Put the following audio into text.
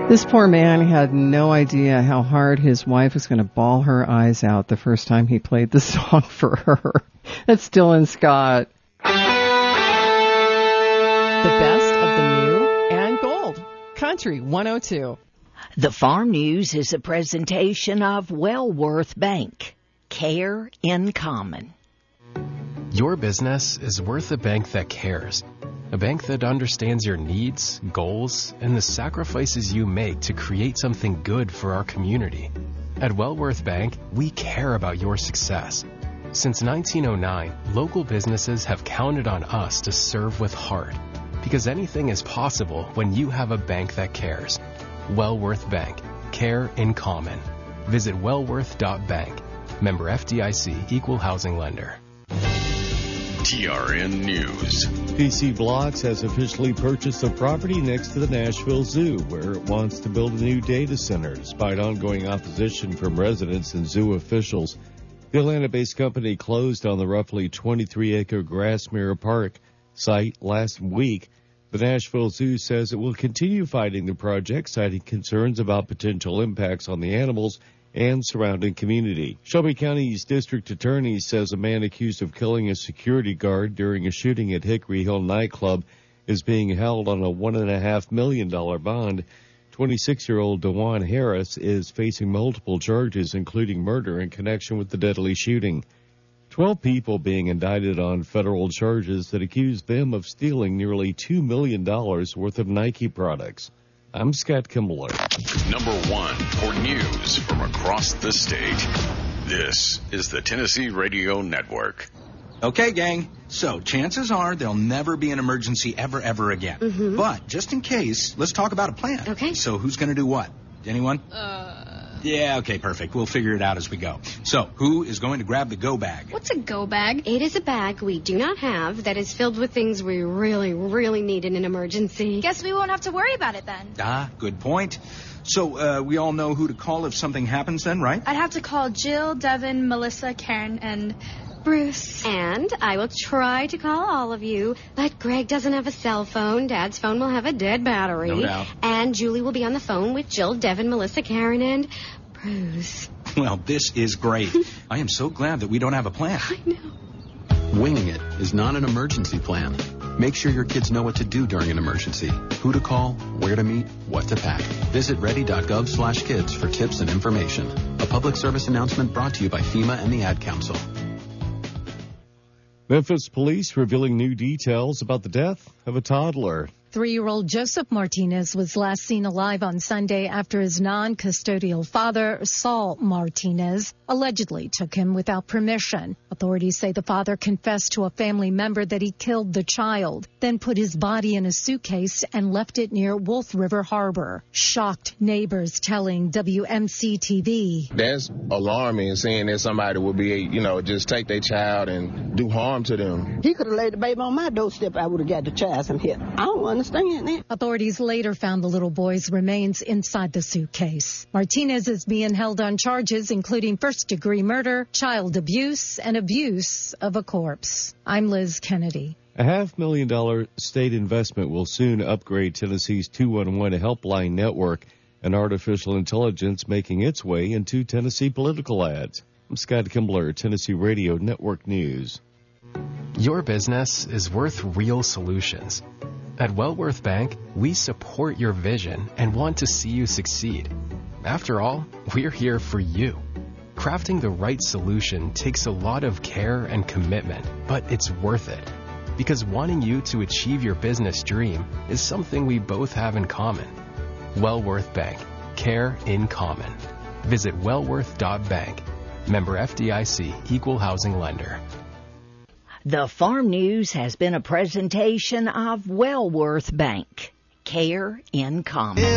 This poor man had no idea how hard his wife was going to bawl her eyes out the first time he played the song for her. That's Dylan Scott. The best of the new and gold. Country 102. The Farm News is a presentation of Wellworth Bank. Care in common. Your business is worth a bank that cares. A bank that understands your needs, goals, and the sacrifices you make to create something good for our community. At Wellworth Bank, we care about your success. Since 1909, local businesses have counted on us to serve with heart. Because anything is possible when you have a bank that cares. Wellworth Bank. Care in common. Visit wellworth.bank. Member FDIC, Equal Housing Lender. TRN News. PC Blocks has officially purchased a property next to the Nashville Zoo, where it wants to build a new data center, despite ongoing opposition from residents and zoo officials. The Atlanta-based company closed on the roughly 23-acre Grassmere Park site last week. The Nashville Zoo says it will continue fighting the project, citing concerns about potential impacts on the animals and surrounding community. Shelby County's district attorney says a man accused of killing a security guard during a shooting at Hickory Hill nightclub is being held on a $1.5 million bond. 26-year-old DeJuan Harris is facing multiple charges, including murder in connection with the deadly shooting. 12 people being indicted on federal charges that accuse them of stealing nearly $2 million worth of Nike products. I'm Scott Kimbler. Number one for news from across the state. This is the Tennessee Radio Network. Okay, gang. So chances are there'll never be an emergency ever again. Mm-hmm. But just in case, let's talk about a plan. Okay. So who's going to do what? Anyone? Yeah, okay, perfect. We'll figure it out as we go. So, who is going to grab the go bag? What's a go bag? It is a bag we do not have that is filled with things we really need in an emergency. Guess we won't have to worry about it then. Ah, good point. So, we all know who to call if something happens then, right? I'd have to call Jill, Devin, Melissa, Karen, and Bruce. And I will try to call all of you, but Greg doesn't have a cell phone. Dad's phone will have a dead battery. No doubt. And Julie will be on the phone with Jill, Devin, Melissa, Karen, and Bruce. Well, this is great. I am so glad that we don't have a plan. I know. Winging it is not an emergency plan. Make sure your kids know what to do during an emergency, who to call, where to meet, what to pack. Visit ready.gov/kids for tips and information. A public service announcement brought to you by FEMA and the Ad Council. Memphis police revealing new details about the death of a toddler. 3-year-old Joseph Martinez was last seen alive on Sunday after his non-custodial father, Saul Martinez, allegedly took him without permission. Authorities say the father confessed to a family member that he killed the child, then put his body in a suitcase and left it near Wolf River Harbor. Shocked neighbors telling WMC-TV. That's alarming, seeing that somebody would be, just take their child and do harm to them. He could have laid the baby on my doorstep. I would have got the child some hit. I don't understand that. Authorities later found the little boy's remains inside the suitcase. Martinez is being held on charges including first-degree murder, child abuse, and abuse of a corpse. I'm Liz Kennedy. A $500,000 state investment will soon upgrade Tennessee's 211 helpline network, and artificial intelligence making its way into Tennessee political ads. I'm Scott Kimbler, Tennessee Radio Network News. Your business is worth real solutions. At Wellworth Bank, we support your vision and want to see you succeed. After all, we're here for you. Crafting the right solution takes a lot of care and commitment, but it's worth it. Because wanting you to achieve your business dream is something we both have in common. Wellworth Bank. Care in common. Visit wellworth.bank. Member FDIC, Equal Housing Lender. The Farm News has been a presentation of Wellworth Bank. Care in common.